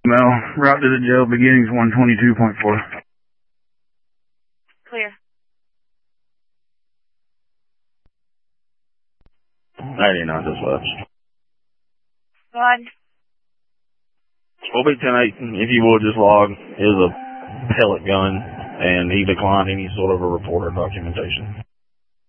Mel, route to the jail beginnings 122.4. Clear. I didn't know this was. Go ahead. OB 10-8, if you would just log, is a pellet gun, and he declined any sort of a report or documentation.